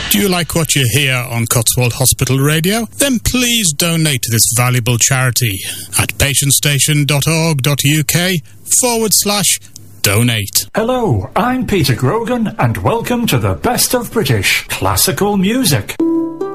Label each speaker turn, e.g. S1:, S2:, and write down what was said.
S1: Do you like what you hear on Cotswold Hospital Radio? Then please donate to this valuable charity at patientstation.org.uk/donate.
S2: Hello, I'm Peter Grogan and welcome to the best of British classical music.